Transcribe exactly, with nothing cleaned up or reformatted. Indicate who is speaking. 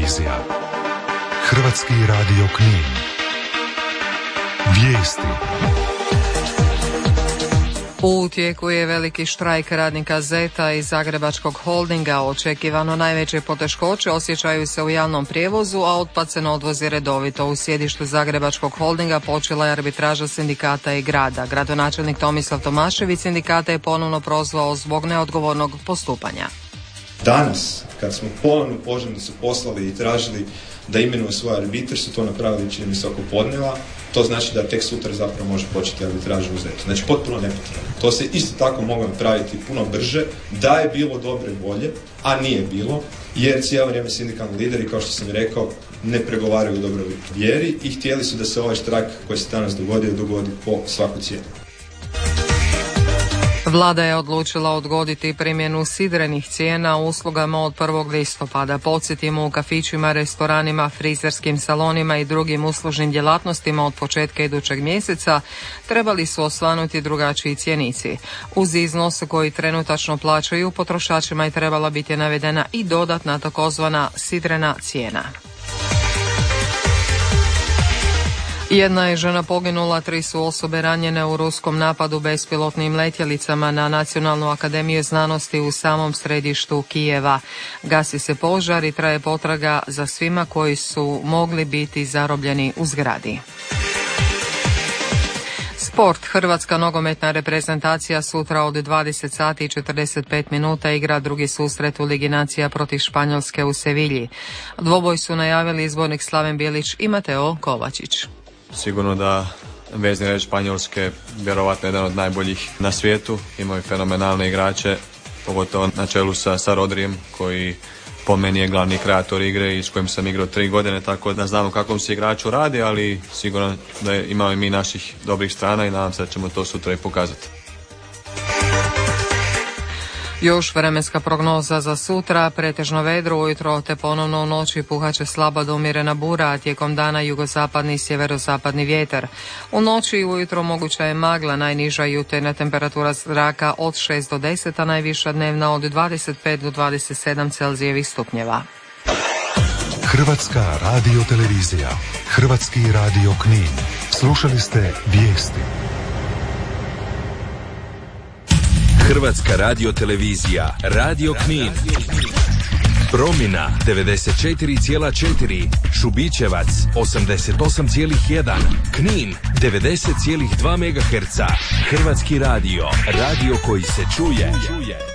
Speaker 1: televizija. Hrvatski radio Knin. Vijesti.
Speaker 2: U tijeku je veliki štrajk radnika Zeta i Zagrebačkog holdinga. Očekivano najveće poteškoće osjećaju se u javnom prijevozu, a otpad se ne odvozi redovito. U sjedištu Zagrebačkog holdinga počela je arbitraža sindikata i grada. Gradonačelnik Tomislav Tomašević sindikata je ponovno prozvao zbog neodgovornog postupanja.
Speaker 3: Danas, kad smo ponovno požarnicu poslali i tražili da imenuju svoj arbitr, su to napravili čini mi se oko podneva. To znači da tek sutra zapravo može početi arbitraža u Zetu. Znači potpuno nepotrebno. To se isto tako moglo napraviti puno brže, da je bilo dobre volje, a nije bilo, jer cijelo vrijeme sindikalni lideri, kao što sam rekao, ne pregovaraju u dobroj vjeri i htjeli su da se ovaj štrajk koji se danas dogodio, dogodi po svaku cijenu.
Speaker 2: Vlada je odlučila odgoditi primjenu sidrenih cijena u uslugama od prvog listopada. Podsjetimo, u kafićima, restoranima, frizerskim salonima i drugim uslužnim djelatnostima od početka idućeg mjeseca trebali su osvanuti drugačiji cjenici. Uz iznos koji trenutačno plaćaju, potrošačima je trebala biti navedena i dodatna takozvana sidrena cijena. Jedna je žena poginula, tri su osobe ranjene u ruskom napadu bespilotnim letjelicama na Nacionalnu akademiju znanosti u samom središtu Kijeva. Gasi se požar i traje potraga za svima koji su mogli biti zarobljeni u zgradi. Sport. Hrvatska nogometna reprezentacija sutra od dvadeset sati i četrdeset pet minuta igra drugi susret u Ligi nacija protiv Španjolske u Sevilji. Dvoboj su najavili izbornik Slaven Bilić i Mateo Kovačić.
Speaker 4: Sigurno da vezni red Španjolske vjerovatno jedan od najboljih na svijetu. Imaju fenomenalne igrače, pogotovo na čelu sa, sa Rodrijem, koji po meni je glavni kreator igre i s kojim sam igrao tri godine, tako da znamo kakvom se igraču radi, ali sigurno da imamo i mi naših dobrih strana i nadam se da ćemo to sutra i pokazati.
Speaker 2: Još vremenska prognoza za sutra, pretežno vedro ujutro te ponovno u noći puhaće slaba do umjerena bura, a tijekom dana jugozapadni i sjeverozapadni vjetar. U noći i ujutro moguća je magla, najniža jutarnja temperatura zraka od šest do deset, a najviša dnevna od dvadeset pet do dvadeset sedam Celzijevih stupnjeva.
Speaker 1: Hrvatska radio televizija, Hrvatski radio Knin. Slušali ste vijesti.
Speaker 5: Hrvatska radio televizija, Radio Knin. Promina devedeset četiri zarez četiri, Šubićevac osamdeset osam zarez jedan, Knin devedeset zarez dva megaherca. Hrvatski radio, radio koji se čuje.